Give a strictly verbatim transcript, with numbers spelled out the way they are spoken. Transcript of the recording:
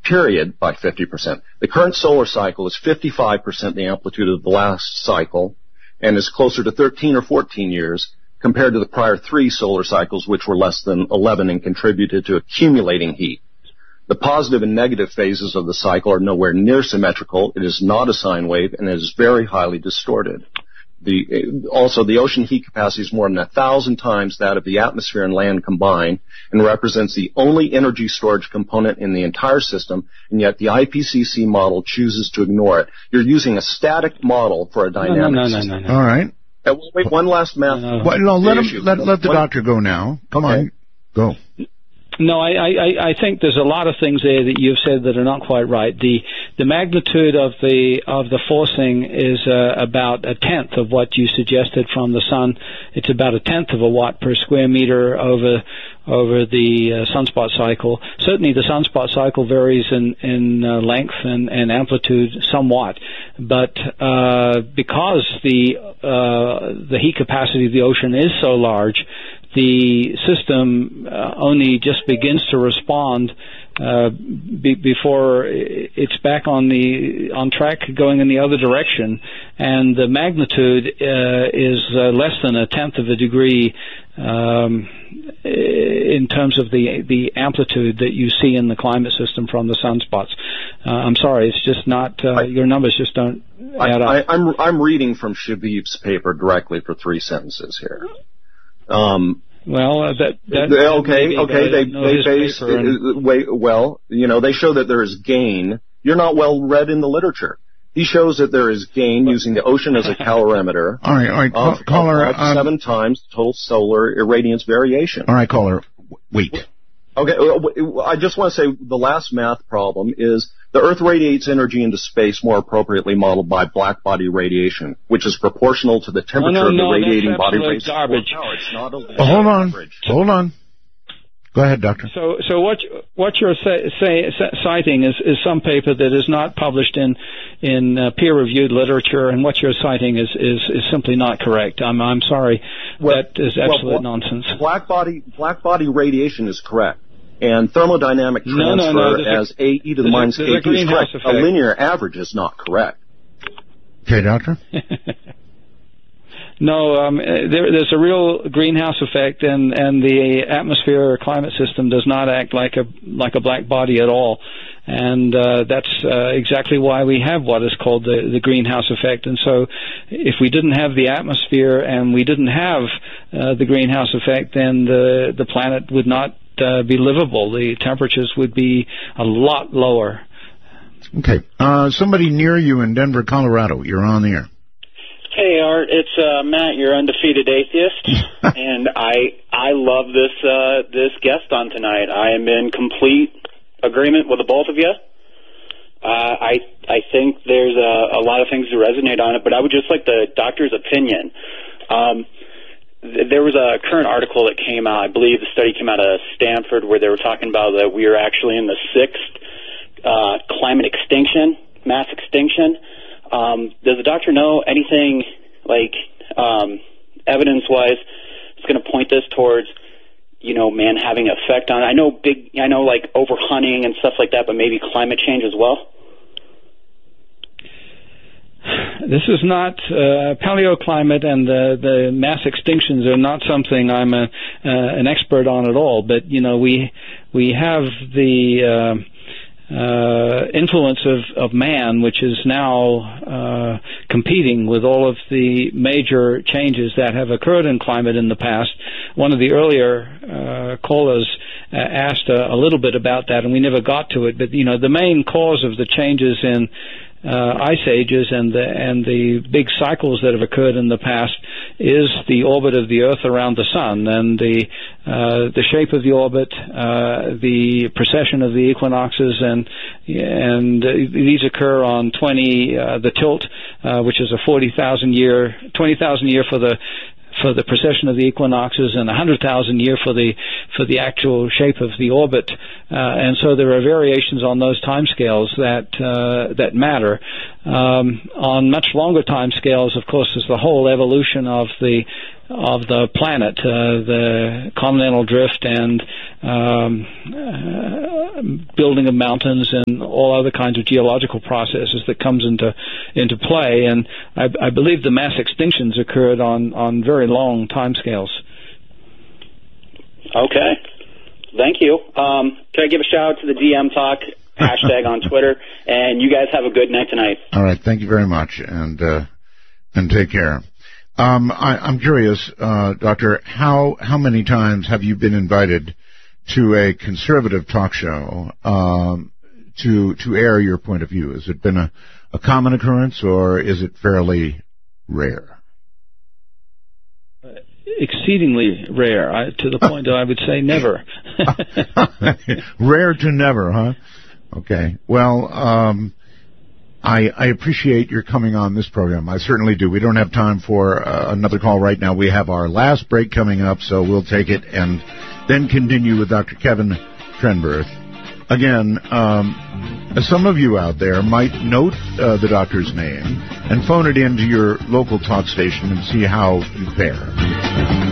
period by fifty percent. The current solar cycle is fifty-five percent the amplitude of the last cycle and is closer to thirteen or fourteen years compared to the prior three solar cycles, which were less than eleven and contributed to accumulating heat. The positive and negative phases of the cycle are nowhere near symmetrical. It is not a sine wave, and it is very highly distorted. The, also, the ocean heat capacity is more than a thousand times that of the atmosphere and land combined and represents the only energy storage component in the entire system, and yet the I P C C model chooses to ignore it. You're using a static model for a dynamic no, no, no, system. No, no, no. All right. Uh, wait, one last math. No, no. Well, no, let, him, issue. let, let the one, doctor go now. Come okay. on. Go. No, I, I, I think there's a lot of things there that you've said that are not quite right. The the magnitude of the of the forcing is uh, about a tenth of what you suggested from the sun. It's about a tenth of a watt per square meter over over the uh, sunspot cycle. Certainly, the sunspot cycle varies in in uh, length and, and amplitude somewhat, but uh, because the uh, the heat capacity of the ocean is so large, the system uh, only just begins to respond uh, be, before it's back on the on track going in the other direction, and the magnitude uh, is uh, less than a tenth of a degree um, in terms of the the amplitude that you see in the climate system from the sunspots. Uh, I'm sorry, it's just not uh, I, your numbers just don't add I, up. I, I'm I'm reading from Shabib's paper directly for three sentences here. Um, Well, uh, that, that okay, maybe, okay. They they base and... wait, well, you know, they show that there is gain. You're not well read in the literature. He shows that there is gain but, using the ocean as a calorimeter. All right, all right, of, caller. Of um, seven times total solar irradiance variation. All right, caller. Wait. Okay, I just want to say the last math problem is the Earth radiates energy into space more appropriately modeled by black body radiation, which is proportional to the temperature no, no, of the no, radiating that's body. Absolute garbage. No, it's not a well, hold on. average. Hold on. Go ahead, doctor. So, so what what you're say, say, citing is, is some paper that is not published in in uh, peer-reviewed literature, and what you're citing is, is, is simply not correct. I'm I'm sorry, well, that is absolute well, nonsense. Black body black body radiation is correct, and thermodynamic transfer no, no, no, as a, a e to the minus k t is correct. A linear average is not correct. Okay, doctor. No, um, there, there's a real greenhouse effect, and, and the atmosphere or climate system does not act like a like a black body at all, and uh, that's uh, exactly why we have what is called the, the greenhouse effect. And so, if we didn't have the atmosphere and we didn't have uh, the greenhouse effect, then the the planet would not uh, be livable. The temperatures would be a lot lower. Okay, uh, somebody near you in Denver, Colorado. You're on the air. Hey, Art, it's uh, Matt, your undefeated atheist, and I I love this uh, this guest on tonight. I am in complete agreement with the both of you. Uh, I I think there's a, a lot of things to resonate on it, but I would just like the doctor's opinion. Um, th- there was a current article that came out, I believe the study came out of Stanford, where they were talking about that we are actually in the sixth uh, climate extinction, mass extinction. Um, does the doctor know anything, like, um, evidence-wise, it's going to point this towards, you know, man having an effect on it? I know big, I know, like, overhunting and stuff like that, but maybe climate change as well? This is not uh, paleoclimate, and the, the mass extinctions are not something I'm a, uh, an expert on at all. But, you know, we, we have the... Uh, Uh, influence of, of man, which is now uh, competing with all of the major changes that have occurred in climate in the past. One of the earlier uh, callers uh, asked a, a little bit about that, and we never got to it. But you know, the main cause of the changes in uh, ice ages and the and the big cycles that have occurred in the past is the orbit of the Earth around the Sun, and the uh, the shape of the orbit, uh, the precession of the equinoxes, and and uh, these occur on twenty uh, the tilt, uh, which is a forty thousand year, twenty thousand year for the for the precession of the equinoxes, and one hundred thousand year for the for the actual shape of the orbit, uh, and so there are variations on those timescales that uh, that matter. Um, on much longer timescales, of course, is the whole evolution of the of the planet, uh, the continental drift and um, uh, building of mountains and all other kinds of geological processes that comes into into play. And I, I believe the mass extinctions occurred on, on very long timescales. Okay. Thank you. Um, can I give a shout out to the D M Talk hashtag on Twitter? And you guys have a good night tonight. All right. Thank you very much, and uh, and take care. Um, I, I'm curious, uh, Doctor, how how many times have you been invited to a conservative talk show um, to to air your point of view? Has it been a, a common occurrence, or is it fairly rare? Uh, exceedingly rare, I, to the point that I would say never. Rare to never, huh? Okay. Well, um, I, I appreciate your coming on this program. I certainly do. We don't have time for uh, another call right now. We have our last break coming up, so we'll take it and then continue with Doctor Kevin Trenberth. Again, um, some of you out there might note uh, the doctor's name and phone it in to your local talk station and see how you fare.